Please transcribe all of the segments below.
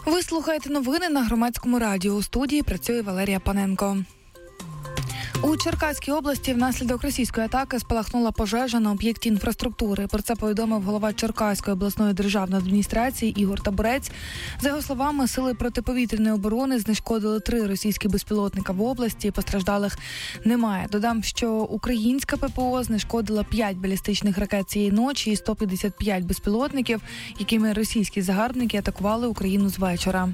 Ви слухаєте новини на Громадському радіо. У студії працює Валерія Паненко. У Черкаській області внаслідок російської атаки спалахнула пожежа на об'єкті інфраструктури. Про це повідомив голова Черкаської обласної державної адміністрації Ігор Табурець. За його словами, сили протиповітряної оборони знешкодили 3 російські безпілотника в області. Постраждалих немає. Додам, що українська ППО знешкодила 5 балістичних ракет цієї ночі і 155 безпілотників, якими російські загарбники атакували Україну з вечора.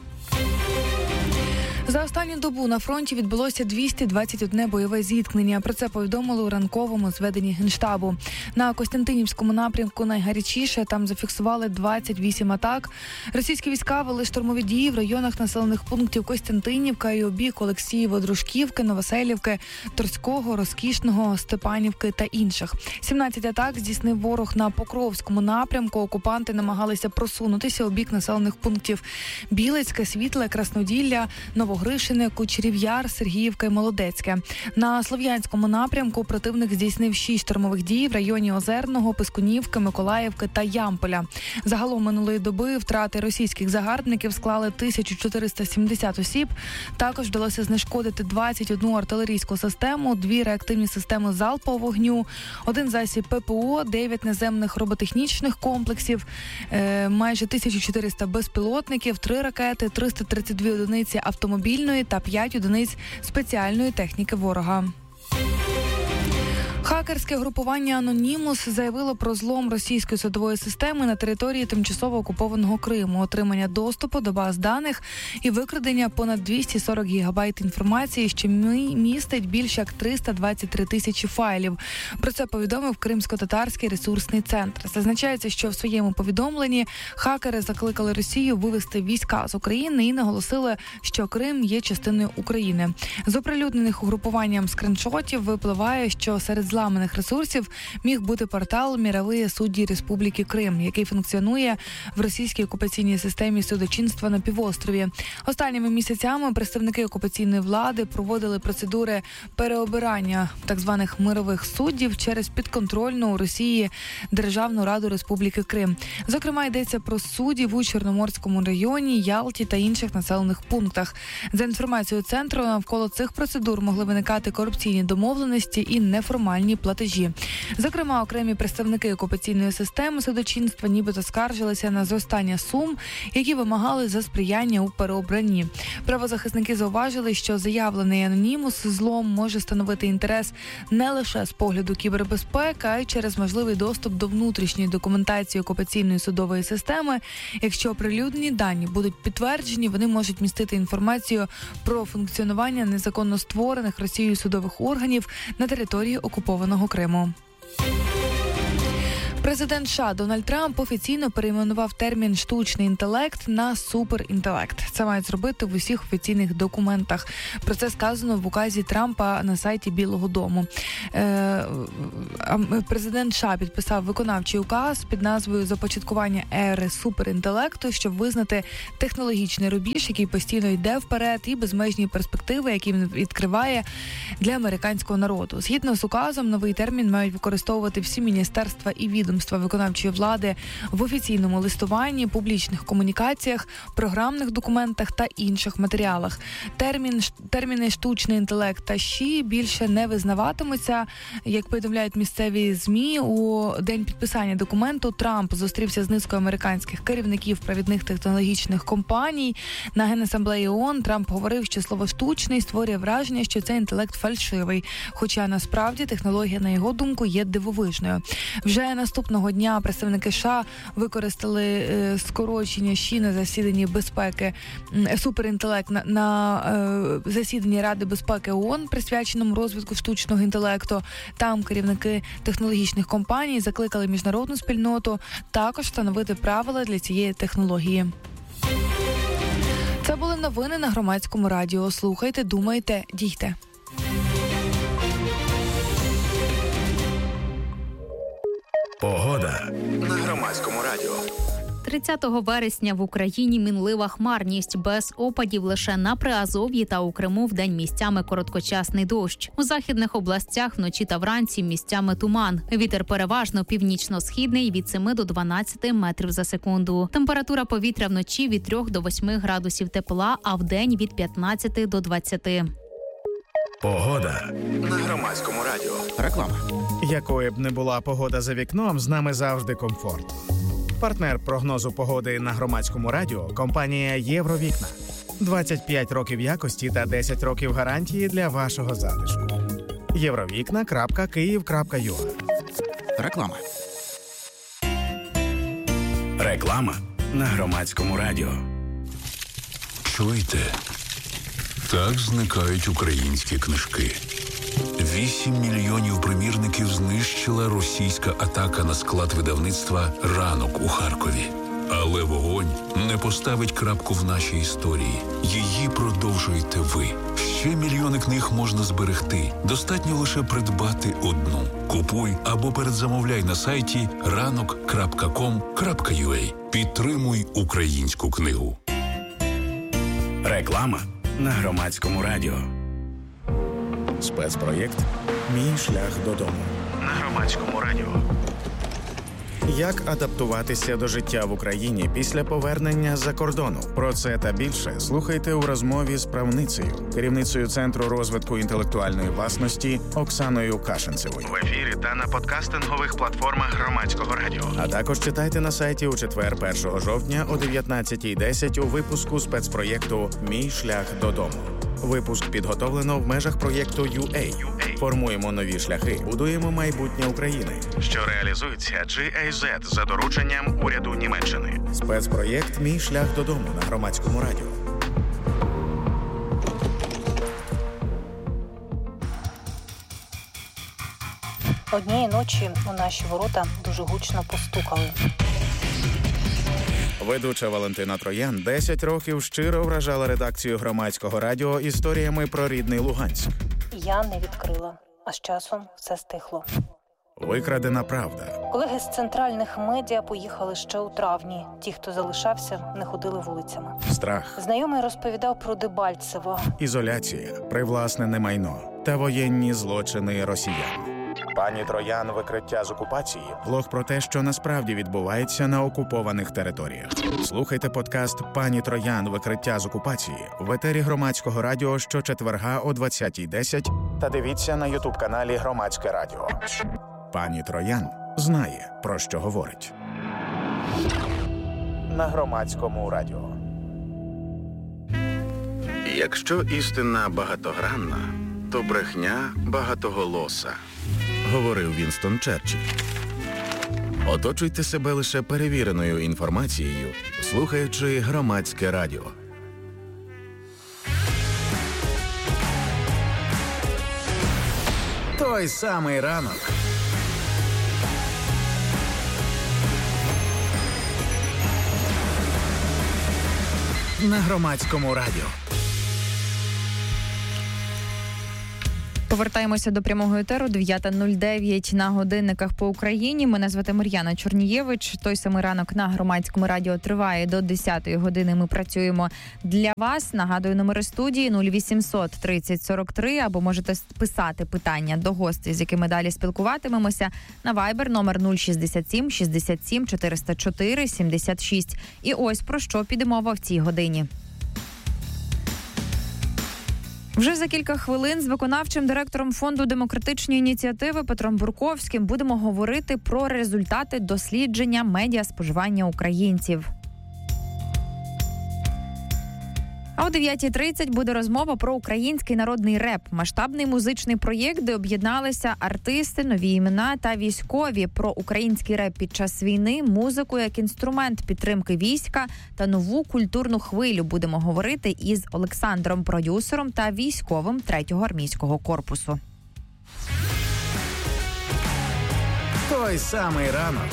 За останню добу на фронті відбулося 221 бойове зіткнення. Про це повідомили у ранковому зведенні Генштабу. На Костянтинівському напрямку найгарячіше, там зафіксували 28 атак. Російські війська вели штурмові дії в районах населених пунктів Костянтинівка, Йобік, Олексіїво, Дружківки, Новоселівки, Торського, Розкішного, Степанівки та інших. 17 атак здійснив ворог на Покровському напрямку. Окупанти намагалися просунутися у бік населених пунктів Білецьке, Світле, Красноділля, Новогришине, Кучерів Яр, Сергіївка і Молодецьке. На Слов'янському напрямку противник здійснив 6 штурмових дій в районі Озерного, Пискунівки, Миколаївки та Ямполя. Загалом минулої доби втрати російських загарбників склали 1470 осіб. Також вдалося знешкодити 21 артилерійську систему, 2 реактивні системи залпового вогню, 1 засіб ППО, 9 наземних роботехнічних комплексів, майже 1400 безпілотників, 3 ракети, 332 одиниці автомобільної та 5 одиниць спеціальної техніки ворога. Хакерське групування «Анонімус» заявило про злом російської судової системи на території тимчасово окупованого Криму, отримання доступу до баз даних і викрадення понад 240 гігабайт інформації, що містить більше як 323 тисячі файлів. Про це повідомив Кримсько-татарський ресурсний центр. Зазначається, що в своєму повідомленні хакери закликали Росію вивести війська з України і наголосили, що Крим є частиною України. З оприлюднених угрупуванням скріншотів випливає, що серед зламаних ресурсів міг бути портал «Мірові судді Республіки Крим», який функціонує в російській окупаційній системі судочинства на півострові. Останніми місяцями представники окупаційної влади проводили процедури переобирання так званих мирових суддів через підконтрольну у Росії Державну раду Республіки Крим. Зокрема, йдеться про суддів у Чорноморському районі, Ялті та інших населених пунктах. За інформацією центру, навколо цих процедур могли виникати корупційні домовленості і неформальні платежі. Зокрема, окремі представники окупаційної системи судочинства нібито скаржилися на зростання сум, які вимагали за сприяння у переобранні. Правозахисники зауважили, що заявлений анонімус злом може становити інтерес не лише з погляду кібербезпеки, а й через можливий доступ до внутрішньої документації окупаційної судової системи. Якщо оприлюднені дані будуть підтверджені, вони можуть містити інформацію про функціонування незаконно створених Росією судових органів на території окупованого Криму. Президент США Дональд Трамп офіційно перейменував термін «штучний інтелект» на «суперінтелект». Це мають зробити в усіх офіційних документах. Про це сказано в указі Трампа на сайті Білого дому. Президент США підписав виконавчий указ під назвою «Започаткування ери суперінтелекту», щоб визнати технологічний рубіж, який постійно йде вперед, і безмежні перспективи, які він відкриває для американського народу. Згідно з указом, новий термін мають використовувати всі міністерства і відомства виконавчої влади в офіційному листуванні, публічних комунікаціях, програмних документах та інших матеріалах. Терміни «штучний інтелект» та «ЩІ» більше не визнаватимуться. Як повідомляють місцеві ЗМІ, у день підписання документу Трамп зустрівся з низкою американських керівників провідних технологічних компаній. На Генасамблеї ООН Трамп говорив, що слово «штучний» створює враження, що цей інтелект фальшивий. Хоча насправді технологія, на його думку, є дивовижною. Вже наступного дня представники США використали скорочення «ЩІ» на засіданні безпеки, суперінтелект на засіданні Ради безпеки ООН, присвяченому розвитку штучного інтелекту. Там керівники технологічних компаній закликали міжнародну спільноту також встановити правила для цієї технології. Це були новини на Громадському радіо. Слухайте, думайте, дійте. Погода на Громадському радіо. 30 вересня в Україні мінлива хмарність, без опадів лише на Приазов'ї та у Криму вдень місцями короткочасний дощ. У західних областях вночі та вранці місцями туман. Вітер переважно північно-східний від 7 до 12 метрів за секунду. Температура повітря вночі від 3 до 8 градусів тепла, а вдень від 15 до 20. Погода на Громадському радіо. Реклама. Якою б не була погода за вікном, з нами завжди комфорт. Партнер прогнозу погоди на Громадському радіо – компанія «Євровікна». 25 років якості та 10 років гарантії для вашого затишку. Євровікна.Київ.ua. Реклама. Реклама на Громадському радіо. Чуєте? Так зникають українські книжки. 8 мільйонів примірників знищила російська атака на склад видавництва «Ранок» у Харкові. Але вогонь не поставить крапку в нашій історії. Її продовжуєте ви. Ще мільйони книг можна зберегти. Достатньо лише придбати одну. Купуй або передзамовляй на сайті ranok.com.ua. Підтримуй українську книгу. Реклама на Громадському радіо. Спецпроєкт «Мій шлях додому» на Громадському радіо. Як адаптуватися до життя в Україні після повернення з-за кордону? Про це та більше слухайте у розмові з правницею, керівницею Центру розвитку інтелектуальної власності Оксаною Кашинцевою. В ефірі та на подкастингових платформах Громадського радіо. А також читайте на сайті у четвер 1 жовтня о 19:10 у випуску спецпроєкту «Мій шлях додому». Випуск підготовлено в межах проєкту UA. Формуємо нові шляхи, будуємо майбутнє України, що реалізується GIZ за дорученням уряду Німеччини. Спецпроєкт «Мій шлях додому» на Громадському радіо. Однієї ночі у наші ворота дуже гучно постукали. Ведуча Валентина Троян 10 років щиро вражала редакцію Громадського радіо історіями про рідний Луганськ. Я не відкрила, а з часом все стихло. Викрадена правда. Колеги з центральних медіа поїхали ще у травні. Ті, хто залишався, не ходили вулицями. Страх. Знайомий розповідав про Дебальцево. Ізоляція, привласнене майно та воєнні злочини росіян. Пані Троян «Викриття з окупації» – влог про те, що насправді відбувається на окупованих територіях. Слухайте подкаст «Пані Троян. Викриття з окупації» в етері Громадського радіо щочетверга о 20:10 та дивіться на ютуб-каналі Громадське радіо. Пані Троян знає, про що говорить. На Громадському радіо. Якщо істина багатогранна, то брехня багатоголоса, говорив Вінстон Черчилль. Оточуйте себе лише перевіреною інформацією, слухаючи Громадське радіо. Той самий ранок. На Громадському радіо. Повертаємося до прямого етеру. 9:09 на годинниках по Україні. Мене звати Мар'яна Чорнієвич. Той самий ранок на Громадському радіо триває до 10-ї години. Ми працюємо для вас. Нагадую, номери студії 0800 30 43, або можете писати питання до гостей, з якими далі спілкуватимемося, на Viber номер 067 67 404 76. І ось про що піде мова в цій годині. Вже за кілька хвилин з виконавчим директором Фонду демократичної ініціативи Петром Бурковським будемо говорити про результати дослідження медіаспоживання українців. А о 9:30 буде розмова про український народний реп. Масштабний музичний проєкт, де об'єдналися артисти, нові імена та військові. Про український реп під час війни, музику як інструмент підтримки війська та нову культурну хвилю будемо говорити із Олександром, продюсером та військовим 3-го армійського корпусу. Той самий ранок.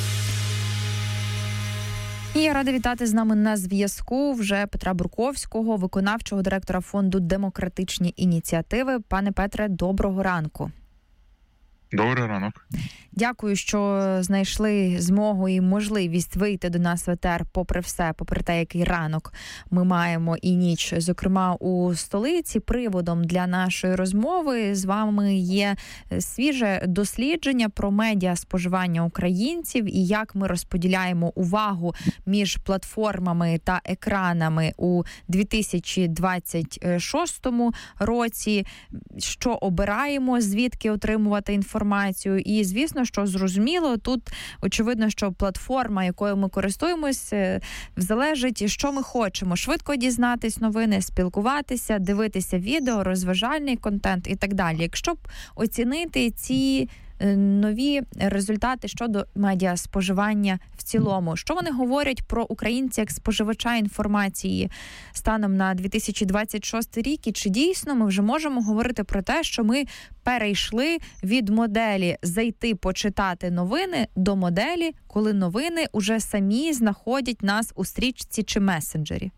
І я рада вітати з нами на зв'язку вже Петра Бурковського, виконавчого директора Фонду демократичні ініціативи. Пане Петре, доброго ранку. Добрий ранок. Дякую, що знайшли змогу і можливість вийти до нас в етер попри все, попри те, який ранок ми маємо і ніч, зокрема у столиці. Приводом для нашої розмови з вами є свіже дослідження про медіаспоживання українців і як ми розподіляємо увагу між платформами та екранами у 2026 році, що обираємо, звідки отримувати інформацію. І, звісно, що зрозуміло, тут очевидно, що платформа, якою ми користуємось, залежить, що ми хочемо. Швидко дізнатись новини, спілкуватися, дивитися відео, розважальний контент і так далі. Якщо б оцінити ці нові результати щодо медіаспоживання в цілому, що вони говорять про українця як споживача інформації станом на 2026 рік, і чи дійсно ми вже можемо говорити про те, що ми перейшли від моделі зайти почитати новини до моделі, коли новини уже самі знаходять нас у стрічці чи месенджері?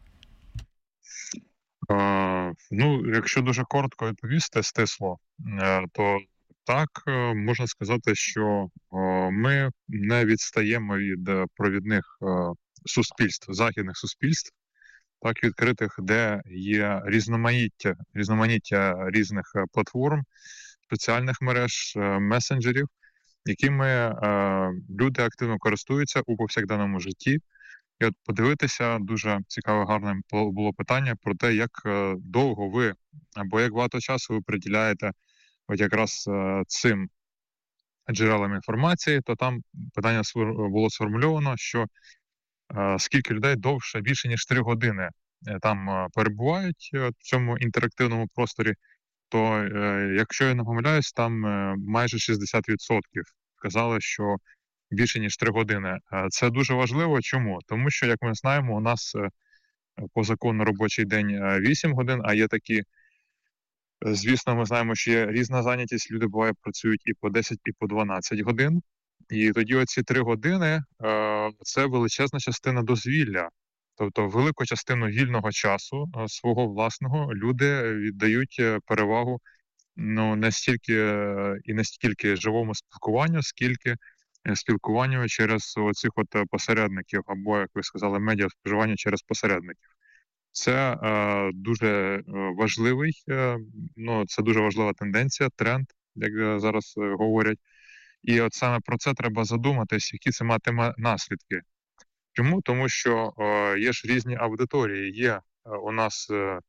Якщо дуже коротко відповісти, стисло, то так, можна сказати, що ми не відстаємо від провідних суспільств, західних суспільств, так відкритих, де є різноманіття різних платформ, спеціальних мереж, месенджерів, якими люди активно користуються у повсякденному житті. І от подивитися, дуже цікаве, гарне було питання про те, як довго ви або як багато часу ви приділяєте от якраз цим джерелам інформації, то там питання було сформульовано, що скільки людей довше, більше ніж 3 години там перебувають в цьому інтерактивному просторі, то, якщо я не помиляюсь, там майже 60% сказали, що більше ніж 3 години. Це дуже важливо. Чому? Тому що, як ми знаємо, у нас по закону робочий день 8 годин, а є такі, звісно, ми знаємо, що є різна зайнятість, люди буває працюють і по 10, і по 12 годин. І тоді оці 3 години – це величезна частина дозвілля. Тобто велику частину вільного часу свого власного люди віддають перевагу не стільки живому спілкуванню, скільки спілкуванню через оцих посередників, або, як ви сказали, медіаспоживання через посередників. Це дуже важливий, це дуже важлива тенденція, тренд, як зараз говорять. І от саме про це треба задуматись, які це матиме наслідки. Чому? Тому що є ж різні аудиторії. Є у нас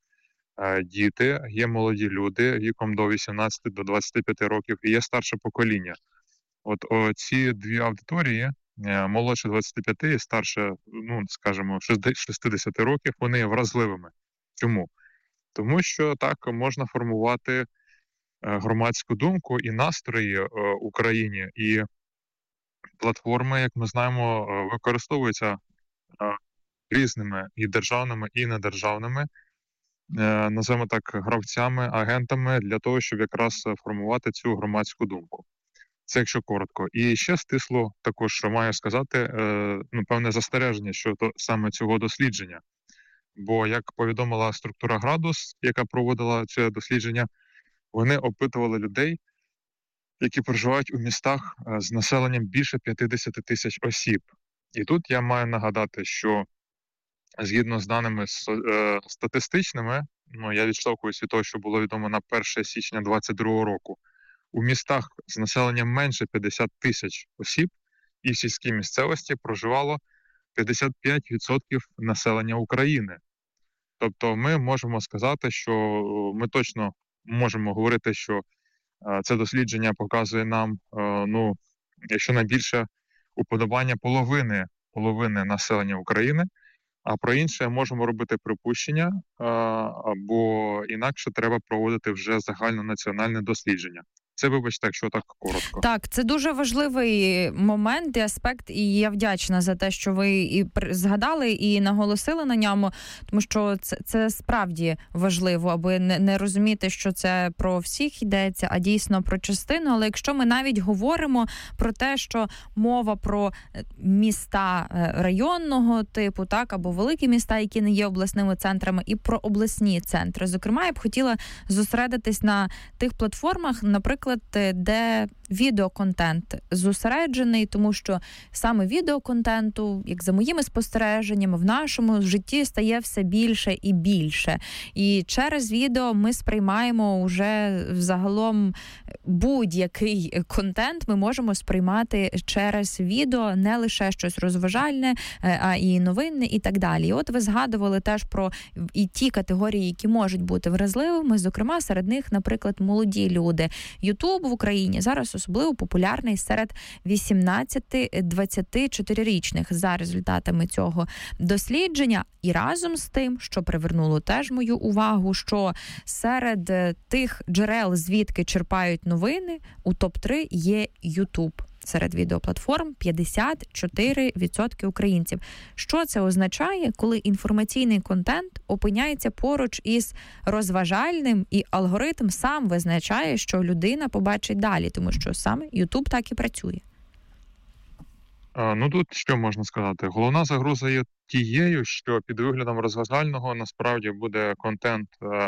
діти, є молоді люди віком до 18 до 25 років, і є старше покоління. От ці дві аудиторії, молодше 25 і старше, скажімо, 60 років, вони є вразливими. Чому? Тому що так можна формувати громадську думку і настрої в Україні. І платформи, як ми знаємо, використовуються різними і державними, і недержавними, називаємо так, гравцями, агентами для того, щоб якраз формувати цю громадську думку. Це якщо коротко. І ще стисло також маю сказати, певне застереження щодо саме цього дослідження. Бо, як повідомила структура «Градус», яка проводила це дослідження, вони опитували людей, які проживають у містах з населенням більше 50 тисяч осіб. І тут я маю нагадати, що згідно з даними статистичними, я відштовхуюсь від того, що було відомо на 1 січня 2022 року, у містах з населенням менше 50 тисяч осіб і в сільській місцевості проживало 55% населення України. Тобто ми можемо сказати, що ми точно можемо говорити, що це дослідження показує нам, якщо найбільше, уподобання половини населення України, а про інше можемо робити припущення, або інакше треба проводити вже загальнонаціональне дослідження. Це, вибачте, якщо так коротко. Так, це дуже важливий момент і аспект, і я вдячна за те, що ви і згадали, і наголосили на ньому, тому що це справді важливо, аби не розуміти, що це про всіх йдеться, а дійсно про частину. Але якщо ми навіть говоримо про те, що мова про міста районного типу, так, або великі міста, які не є обласними центрами, і про обласні центри. Зокрема, я б хотіла зосередитись на тих платформах, наприклад, наприклад, де відеоконтент зосереджений, тому що саме відеоконтенту, як за моїми спостереженнями, в нашому житті стає все більше і більше. І через відео ми сприймаємо вже загалом будь-який контент ми можемо сприймати через відео, не лише щось розважальне, а і новинне і так далі. І от ви згадували теж про і ті категорії, які можуть бути вразливими, зокрема серед них, наприклад, молоді люди. Ютуб в Україні зараз особливо популярний серед 18-24-річних за результатами цього дослідження. І разом з тим, що привернуло теж мою увагу, що серед тих джерел, звідки черпають новини, у топ-3 є Ютуб. Серед відеоплатформ 54% українців. Що це означає, коли інформаційний контент опиняється поруч із розважальним, і алгоритм сам визначає, що людина побачить далі, тому що саме YouTube так і працює? Ну тут що можна сказати? Головна загроза є тією, що під виглядом розважального насправді буде контент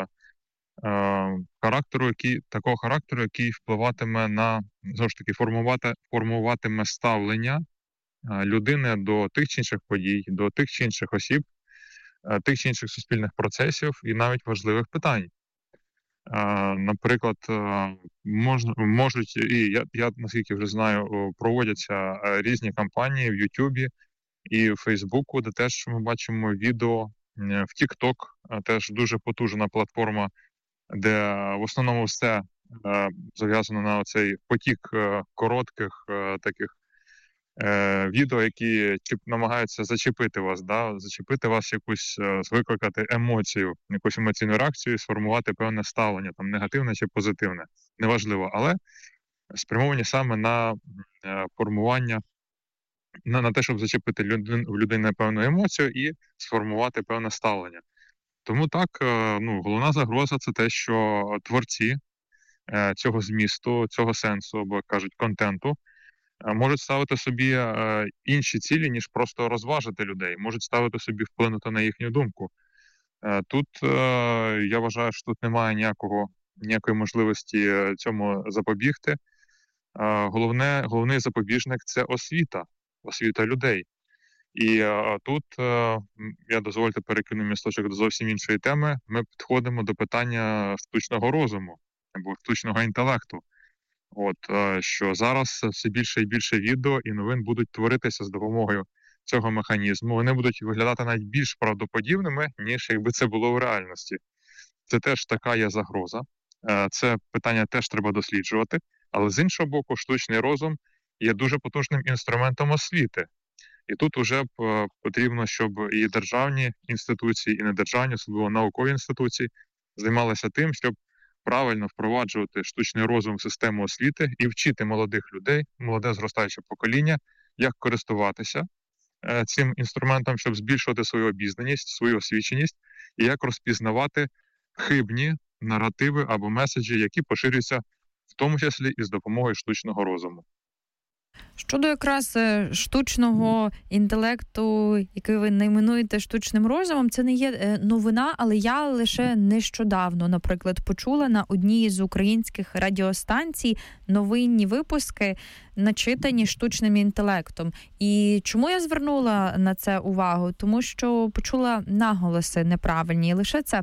такого характеру, який впливатиме на, знову ж таки, формуватиме ставлення людини до тих чи інших подій, до тих чи інших осіб, тих чи інших суспільних процесів і навіть важливих питань. Наприклад, можуть, і я наскільки вже знаю, проводяться різні кампанії в Ютубі і в Фейсбуку, де теж ми бачимо відео, в TikTok, теж дуже потужна платформа, де в основному все зав'язано на цей потік коротких таких відео, які намагаються зачепити вас, якусь, викликати емоцію, якусь емоційну реакцію, сформувати певне ставлення, там негативне чи позитивне, неважливо, але спрямовані саме на формування, на те, щоб зачепити в людини певну емоцію і сформувати певне ставлення. Тому так, головна загроза – це те, що творці цього змісту, цього сенсу, або, кажуть, контенту, можуть ставити собі інші цілі, ніж просто розважити людей, можуть ставити собі вплинути на їхню думку. Тут, я вважаю, що тут немає ніякої можливості цьому запобігти. Головний запобіжник – це освіта людей. І тут, дозвольте перекину місточок до зовсім іншої теми, ми підходимо до питання штучного розуму або штучного інтелекту. Що зараз все більше і більше відео і новин будуть творитися з допомогою цього механізму. Вони будуть виглядати навіть більш правдоподібними, ніж якби це було в реальності. Це теж така є загроза. Це питання теж треба досліджувати. Але з іншого боку, штучний розум є дуже потужним інструментом освіти. І тут вже потрібно, щоб і державні інституції, і недержавні, особливо наукові інституції, займалися тим, щоб правильно впроваджувати штучний розум в систему освіти і вчити молодих людей, молоде зростаюче покоління, як користуватися цим інструментом, щоб збільшувати свою обізнаність, свою освіченість, і як розпізнавати хибні наративи або меседжі, які поширюються в тому числі і з допомогою штучного розуму. Щодо якраз штучного інтелекту, який ви найменуєте штучним розумом, це не є новина, але я лише нещодавно, наприклад, почула на одній з українських радіостанцій новинні випуски, начитані штучним інтелектом. І чому я звернула на це увагу? Тому що почула наголоси неправильні. І лише це